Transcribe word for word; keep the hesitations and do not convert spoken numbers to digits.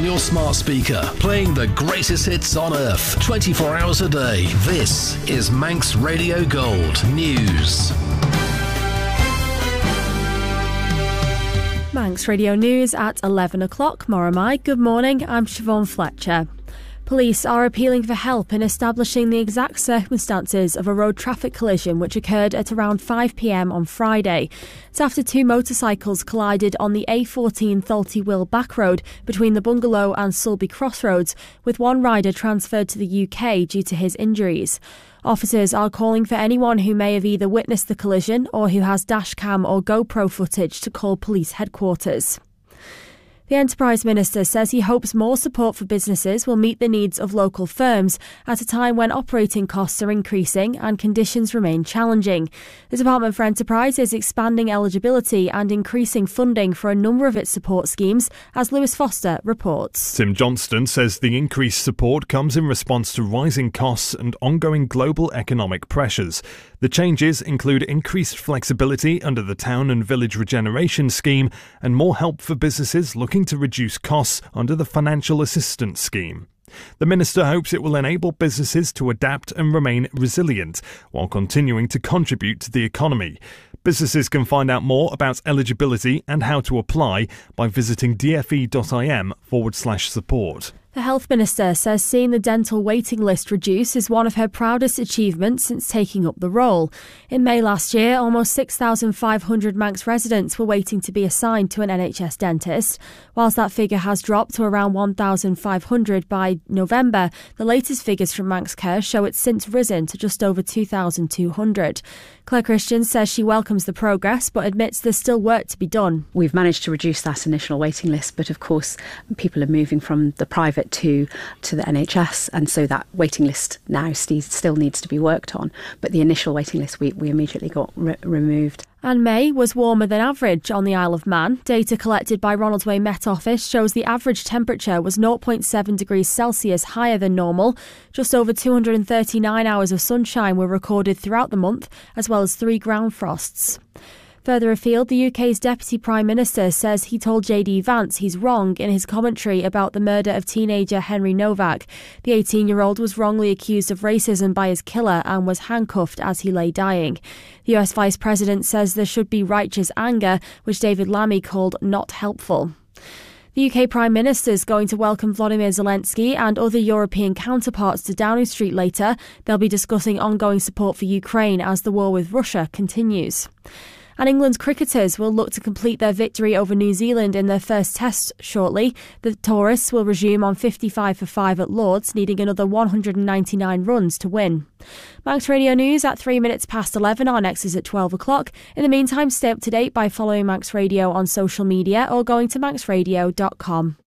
on your smart speaker, playing the greatest hits on earth, twenty-four hours a day. This is Manx Radio Gold News. Manx Radio News at eleven o'clock. Moramai. Good morning, I'm Siobhan Fletcher. Police are appealing for help in establishing the exact circumstances of a road traffic collision which occurred at around five p m on Friday. It's after two motorcycles collided on the A fourteen Thalty Will back road between the Bungalow and Sulby Crossroads, with one rider transferred to the U K due to his injuries. Officers are calling for anyone who may have either witnessed the collision or who has dashcam or GoPro footage to call police headquarters. The Enterprise Minister says he hopes more support for businesses will meet the needs of local firms at a time when operating costs are increasing and conditions remain challenging. The Department for Enterprise is expanding eligibility and increasing funding for a number of its support schemes, as Lewis Foster reports. Tim Johnston says the increased support comes in response to rising costs and ongoing global economic pressures. The changes include increased flexibility under the Town and Village Regeneration Scheme and more help for businesses looking to reduce costs under the Financial Assistance Scheme. The Minister hopes it will enable businesses to adapt and remain resilient while continuing to contribute to the economy. Businesses can find out more about eligibility and how to apply by visiting dfe.im forward slash support. The Health Minister says seeing the dental waiting list reduce is one of her proudest achievements since taking up the role. In May last year, almost six thousand five hundred Manx residents were waiting to be assigned to an N H S dentist. Whilst that figure has dropped to around one thousand five hundred by November, the latest figures from Manx Care show it's since risen to just over two thousand two hundred. Claire Christian says she welcomes the progress but admits there's still work to be done. We've managed to reduce that initial waiting list, but of course people are moving from the private to to the N H S, and so that waiting list now st- still needs to be worked on, but the initial waiting list we, we immediately got re- removed. And May was warmer than average on the Isle of Man. Data collected by Ronaldsway Met Office shows the average temperature was zero point seven degrees Celsius higher than normal. Just over two hundred thirty-nine hours of sunshine were recorded throughout the month, as well as three ground frosts. Further afield, the U K's Deputy Prime Minister says he told J D Vance he's wrong in his commentary about the murder of teenager Henry Novak. The eighteen-year-old was wrongly accused of racism by his killer and was handcuffed as he lay dying. The U S Vice President says there should be righteous anger, which David Lammy called not helpful. The U K Prime Minister is going to welcome Volodymyr Zelensky and other European counterparts to Downing Street later. They'll be discussing ongoing support for Ukraine as the war with Russia continues. And England's cricketers will look to complete their victory over New Zealand in their first test shortly. The tourists will resume on fifty-five for five at Lord's, needing another one hundred ninety-nine runs to win. Manx Radio News at three minutes past eleven. Our next is at twelve o'clock. In the meantime, stay up to date by following Manx Radio on social media or going to manx radio dot com.